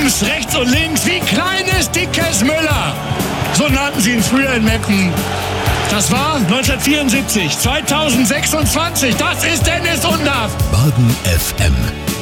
Bums, rechts und links, wie kleines, dickes Müller. So nannten sie ihn früher in Meppen. Das war 1974, 2026, das ist Dennis Undaff. Baden FM.